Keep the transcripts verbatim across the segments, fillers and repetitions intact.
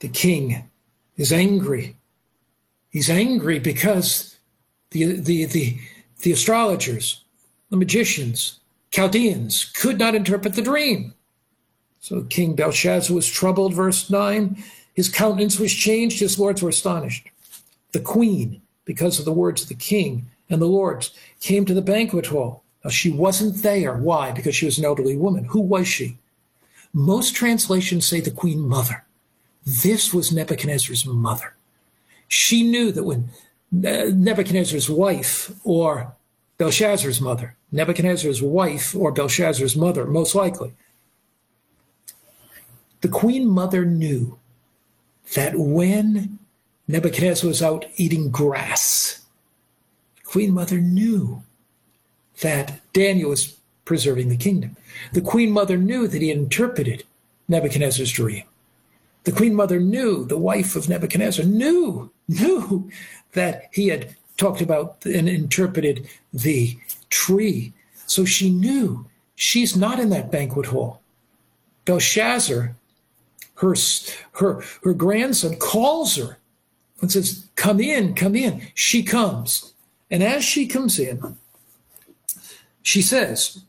The king is angry. He's angry because the, the, the, the astrologers, the magicians, Chaldeans could not interpret the dream. So King Belshazzar was troubled, verse nine. His countenance was changed. His lords were astonished. The queen, because of the words of the king and the lords, came to the banquet hall. Now, she wasn't there. Why? Because she was an elderly woman. Who was she? Most translations say the queen mother. This was Nebuchadnezzar's mother. She knew that when Nebuchadnezzar's wife or Belshazzar's mother, Nebuchadnezzar's wife or Belshazzar's mother, most likely, the queen mother knew that when Nebuchadnezzar was out eating grass, the queen mother knew that Daniel was preserving the kingdom. The queen mother knew that he had interpreted Nebuchadnezzar's dream. The queen mother knew, the wife of Nebuchadnezzar knew, knew that he had talked about and interpreted the tree. So she knew she's not in that banquet hall. Belshazzar, her, her, her grandson, calls her and says, come in, come in. She comes. And as she comes in, she says,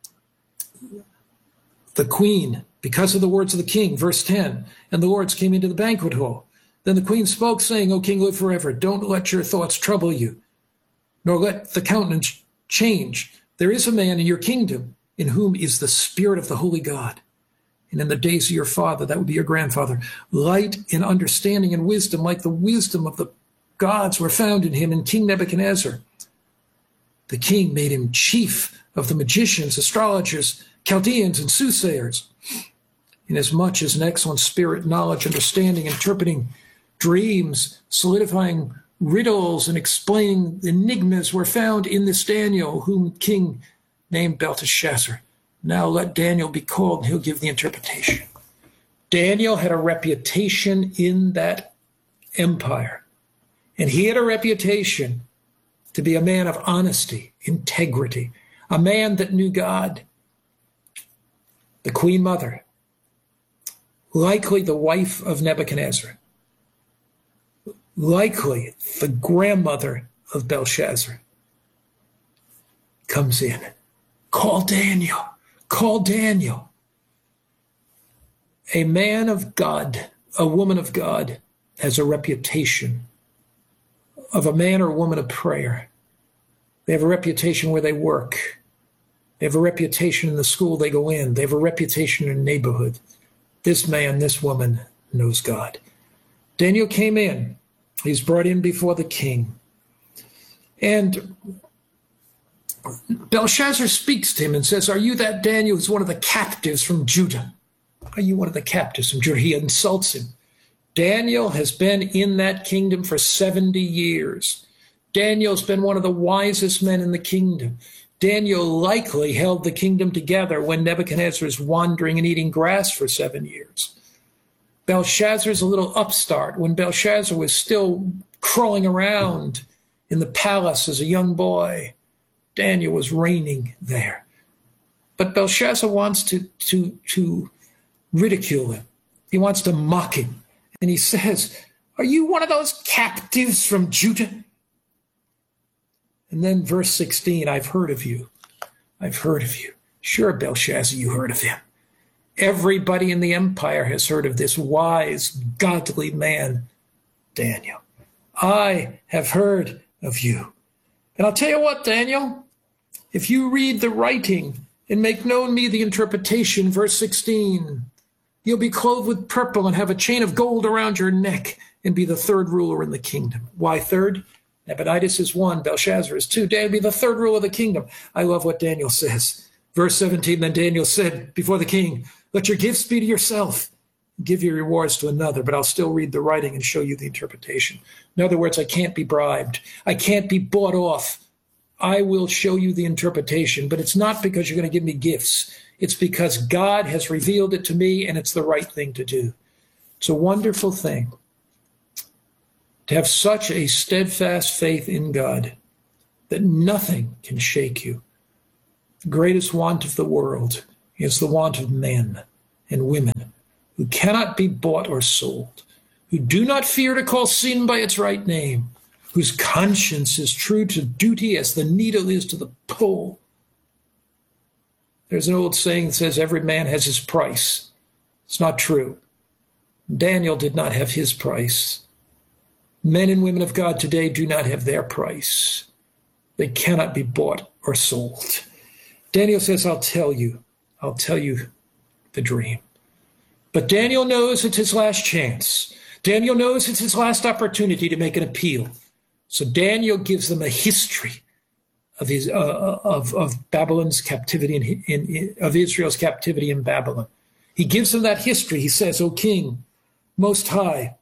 the queen, because of the words of the king, verse ten, and the lords came into the banquet hall. Then the queen spoke, saying, O king, live forever. Don't let your thoughts trouble you, nor let the countenance change. There is a man in your kingdom in whom is the spirit of the holy God. And in the days of your father, that would be your grandfather, light and understanding and wisdom, like the wisdom of the gods, were found in him. And King Nebuchadnezzar, the king, made him chief of the magicians, astrologers, Chaldeans, and soothsayers, inasmuch as an excellent spirit, knowledge, understanding, interpreting dreams, solidifying riddles, and explaining enigmas were found in this Daniel, whom king named Belteshazzar. Now let Daniel be called, and he'll give the interpretation. Daniel had a reputation in that empire, and he had a reputation to be a man of honesty, integrity, a man that knew God. The queen mother, likely the wife of Nebuchadnezzar, likely the grandmother of Belshazzar, comes in. Call Daniel. Call Daniel. A man of God, a woman of God, has a reputation of a man or woman of prayer. They have a reputation where they work. They have a reputation in the school they go in. They have a reputation in the neighborhood. This man, this woman knows God. Daniel came in. He's brought in before the king. And Belshazzar speaks to him and says, are you that Daniel who's one of the captives from Judah? Are you one of the captives from Judah? He insults him. Daniel has been in that kingdom for seventy years. Daniel's been one of the wisest men in the kingdom. Daniel likely held the kingdom together when Nebuchadnezzar was wandering and eating grass for seven years. Belshazzar's a little upstart. When Belshazzar was still crawling around in the palace as a young boy, Daniel was reigning there. But Belshazzar wants to, to, to ridicule him. He wants to mock him. And he says, are you one of those captives from Judah? And then verse sixteen, I've heard of you. I've heard of you. Sure, Belshazzar, you heard of him. Everybody in the empire has heard of this wise, godly man, Daniel. I have heard of you. And I'll tell you what, Daniel, if you read the writing and make known me the interpretation, verse sixteen, you'll be clothed with purple and have a chain of gold around your neck and be the third ruler in the kingdom. Why third? Nabonidus is one, Belshazzar is two. Daniel will be the third ruler of the kingdom. I love what Daniel says. Verse seventeen, then Daniel said before the king, let your gifts be to yourself. Give your rewards to another, but I'll still read the writing and show you the interpretation. In other words, I can't be bribed. I can't be bought off. I will show you the interpretation, but it's not because you're going to give me gifts. It's because God has revealed it to me, and it's the right thing to do. It's a wonderful thing to have such a steadfast faith in God that nothing can shake you. The greatest want of the world is the want of men and women who cannot be bought or sold, who do not fear to call sin by its right name, whose conscience is true to duty as the needle is to the pole. There's an old saying that says every man has his price. It's not true. Daniel did not have his price. Men and women of God today do not have their price. They cannot be bought or sold. Daniel says, I'll tell you, I'll tell you the dream. But Daniel knows it's his last chance. Daniel knows it's his last opportunity to make an appeal. So Daniel gives them a history of his uh, of of Babylon's captivity in, in, in of Israel's captivity in Babylon. He gives them that history. He says, "O King, Most High,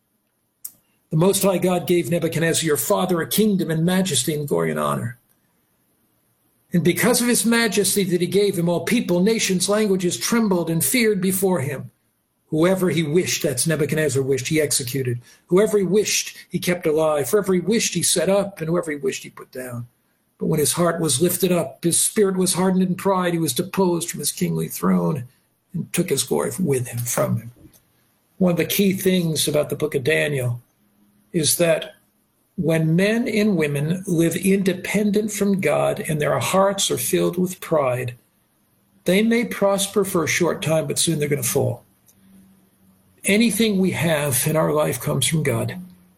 the Most High God gave Nebuchadnezzar your father a kingdom and majesty and glory and honor. And because of his majesty that he gave him, all people, nations, languages trembled and feared before him. Whoever he wished," that's Nebuchadnezzar wished, "he executed. Whoever he wished, he kept alive. For whoever he wished, he set up, and whoever he wished, he put down. But when his heart was lifted up, his spirit was hardened in pride, he was deposed from his kingly throne and took his glory with him, from him." One of the key things about the book of Daniel is that when men and women live independent from God and their hearts are filled with pride, they may prosper for a short time, but soon they're going to fall. Anything we have in our life comes from God.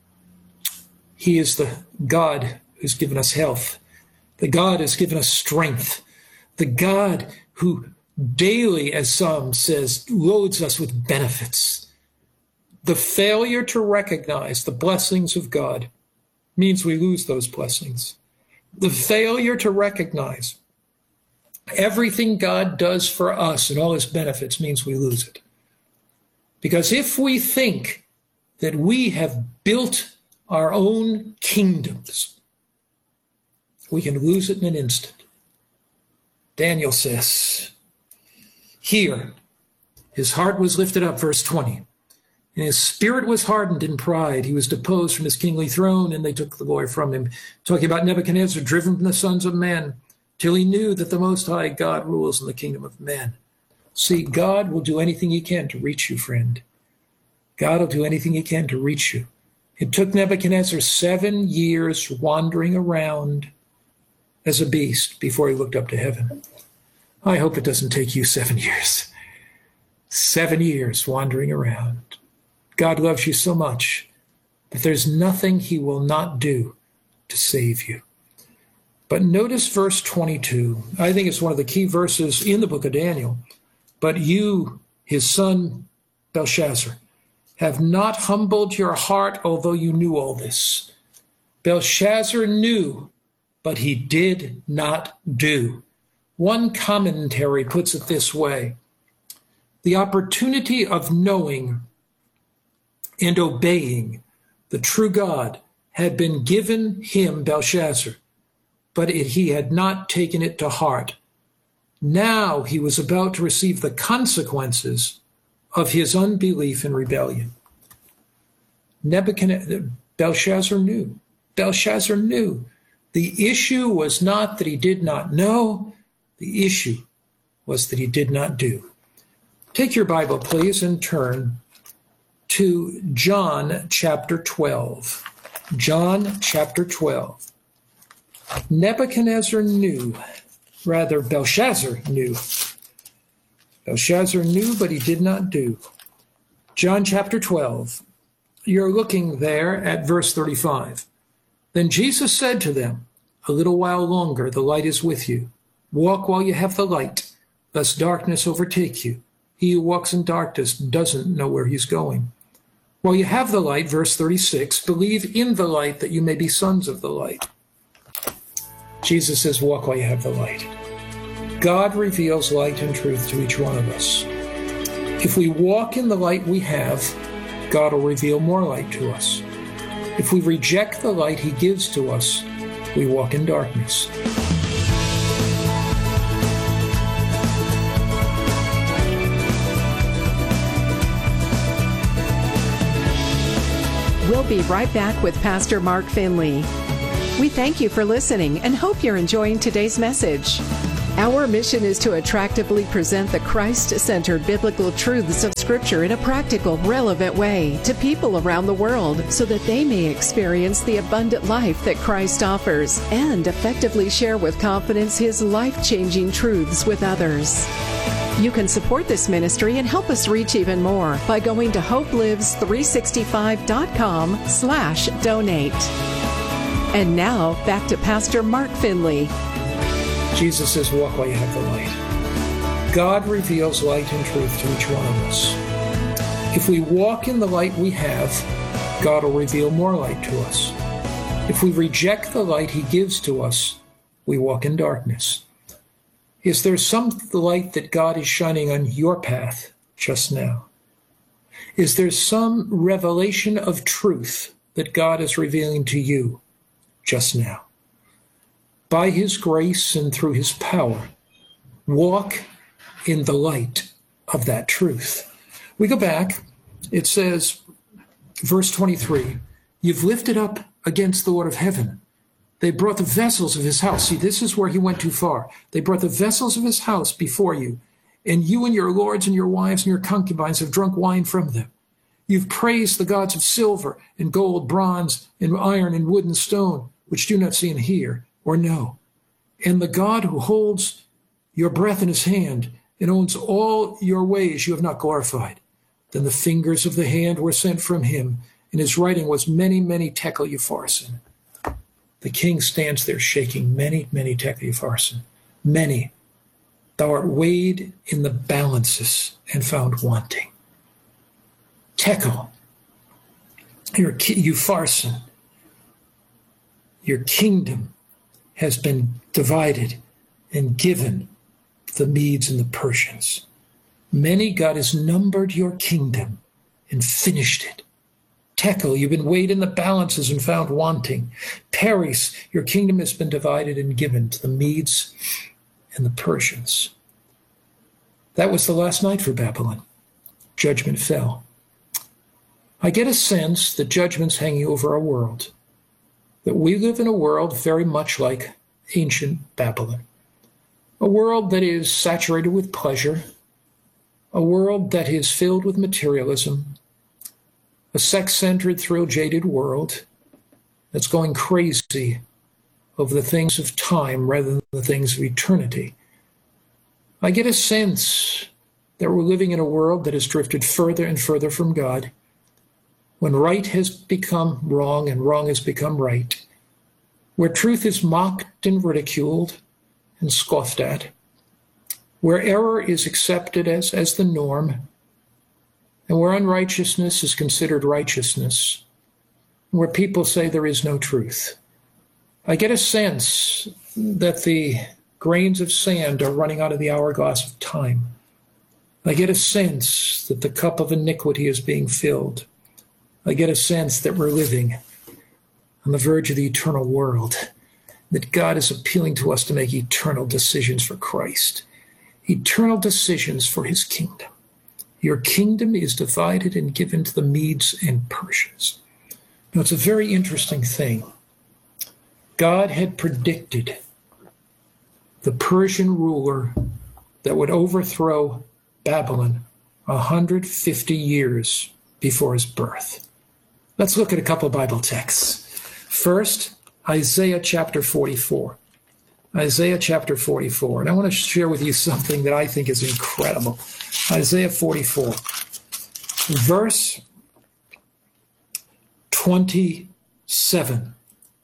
He is the God who's given us health. The God has given us strength. The God who daily, as Psalm says, loads us with benefits. The failure to recognize the blessings of God means we lose those blessings. The failure to recognize everything God does for us and all his benefits means we lose it. Because if we think that we have built our own kingdoms, we can lose it in an instant. Daniel says, here, his heart was lifted up, verse twenty, and his spirit was hardened in pride. He was deposed from his kingly throne, and they took the glory from him. Talking about Nebuchadnezzar, driven from the sons of men, till he knew that the Most High God rules in the kingdom of men. See, God will do anything he can to reach you, friend. God will do anything he can to reach you. It took Nebuchadnezzar seven years wandering around as a beast before he looked up to heaven. I hope it doesn't take you seven years. Seven years wandering around. God loves you so much that there's nothing he will not do to save you. But notice verse twenty-two. I think it's one of the key verses in the book of Daniel. But you, his son Belshazzar, have not humbled your heart, although you knew all this. Belshazzar knew, but he did not do. One commentary puts it this way: the opportunity of knowing and obeying the true God had been given him, Belshazzar, but it, he had not taken it to heart. Now he was about to receive the consequences of his unbelief and rebellion. Nebuchadnezzar, Belshazzar knew. Belshazzar knew. The issue was not that he did not know. The issue was that he did not do. Take your Bible, please, and turn to John chapter twelve. John chapter twelve. Nebuchadnezzar knew, rather Belshazzar knew. Belshazzar knew, but he did not do. John chapter twelve. You're looking there at verse thirty-five. Then Jesus said to them, "A little while longer the light is with you. Walk while you have the light, lest darkness overtake you. He who walks in darkness doesn't know where he's going. While you have the light," verse thirty-six, "believe in the light that you may be sons of the light." Jesus says, walk while you have the light. God reveals light and truth to each one of us. If we walk in the light we have, God will reveal more light to us. If we reject the light he gives to us, we walk in darkness. We'll be right back with Pastor Mark Finley. We thank you for listening and hope you're enjoying today's message. Our mission is to attractively present the Christ-centered biblical truths of Scripture in a practical, relevant way to people around the world so that they may experience the abundant life that Christ offers and effectively share with confidence His life-changing truths with others. You can support this ministry and help us reach even more by going to hope lives three sixty-five dot com slash donate. And now, back to Pastor Mark Finley. Jesus says, walk while you have the light. God reveals light and truth to each one of us. If we walk in the light we have, God will reveal more light to us. If we reject the light He gives to us, we walk in darkness. Is there some light that God is shining on your path just now? Is there some revelation of truth that God is revealing to you just now? By His grace and through His power, walk in the light of that truth. We go back, it says, verse twenty-three, you've lifted up against the Lord of heaven. They brought the vessels of His house. See, this is where He went too far. They brought the vessels of His house before you, and you and your lords and your wives and your concubines have drunk wine from them. You've praised the gods of silver and gold, bronze and iron and wood and stone, which do not see and hear or know. And the God who holds your breath in His hand and owns all your ways you have not glorified. Then the fingers of the hand were sent from Him, and His writing was many, many tekel upharsin. The king stands there shaking many, many tekel upharsin. Many. Thou art weighed in the balances and found wanting. Tekel, your upharsin, your kingdom has been divided and given the Medes and the Persians. Many, God has numbered your kingdom and finished it. Tekel, you've been weighed in the balances and found wanting. Paris, your kingdom has been divided and given to the Medes and the Persians. That was the last night for Babylon. Judgment fell. I get a sense that judgment's hanging over our world, that we live in a world very much like ancient Babylon, a world that is saturated with pleasure, a world that is filled with materialism, a sex-centered, thrill-jaded world that's going crazy over the things of time rather than the things of eternity. I get a sense that we're living in a world that has drifted further and further from God, when right has become wrong and wrong has become right, where truth is mocked and ridiculed and scoffed at, where error is accepted as, as the norm, and where unrighteousness is considered righteousness, and where people say there is no truth. I get a sense that the grains of sand are running out of the hourglass of time. I get a sense that the cup of iniquity is being filled. I get a sense that we're living on the verge of the eternal world, that God is appealing to us to make eternal decisions for Christ, eternal decisions for His kingdom. Your kingdom is divided and given to the Medes and Persians. Now, it's a very interesting thing. God had predicted the Persian ruler that would overthrow Babylon one hundred fifty years before his birth. Let's look at a couple of Bible texts. First, Isaiah chapter forty-four. Isaiah chapter forty-four. And I want to share with you something that I think is incredible. Isaiah forty-four, verse twenty-seven.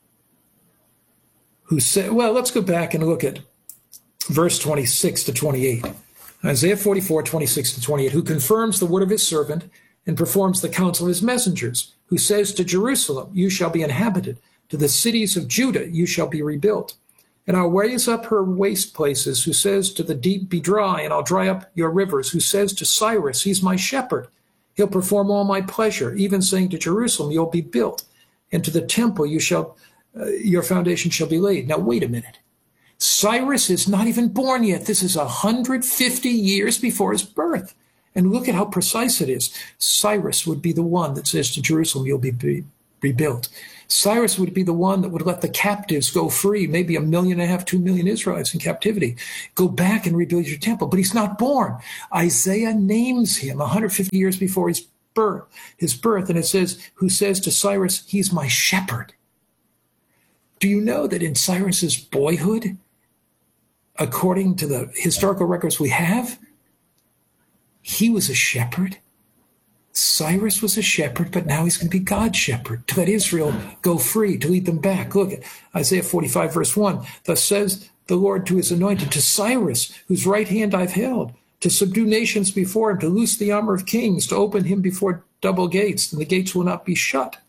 Who said, well, let's go back and look at verse twenty-six to twenty-eight. Isaiah forty-four, twenty-six to twenty-eight. Who confirms the word of His servant and performs the counsel of His messengers, who says to Jerusalem, you shall be inhabited, to the cities of Judah you shall be rebuilt. And I'll raise up her waste places, who says to the deep, be dry, and I'll dry up your rivers, who says to Cyrus, he's my shepherd. He'll perform all my pleasure, even saying to Jerusalem, you'll be built, and to the temple you shall, uh, your foundation shall be laid. Now, wait a minute. Cyrus is not even born yet. This is one hundred fifty years before his birth. And look at how precise it is. Cyrus would be the one that says to Jerusalem, you'll be, be rebuilt. Cyrus would be the one that would let the captives go free, maybe a million and a half, two million Israelites in captivity. Go back and rebuild your temple. But he's not born. Isaiah names him one hundred fifty years before his birth, his birth, and it says, who says to Cyrus, he's my shepherd. Do you know that in Cyrus's boyhood, according to the historical records we have, he was a shepherd? Cyrus was a shepherd, but now he's going to be God's shepherd, to let Israel go free, to lead them back. Look at Isaiah forty-five, verse one. Thus says the Lord to his anointed, to Cyrus, whose right hand I've held, to subdue nations before him, to loose the armor of kings, to open him before double gates, and the gates will not be shut.